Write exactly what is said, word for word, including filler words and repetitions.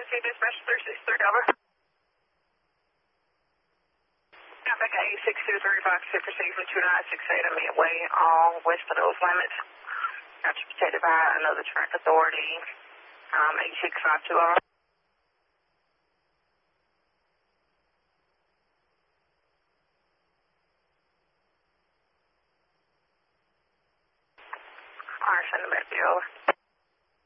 Tennessee Dispatch three six three, over. Traffic A six two three five, proceed from two nine six eight immediately all west of those limits. Got you protected by another track authority, um, eight six five two, over. All right, send them back to you, over.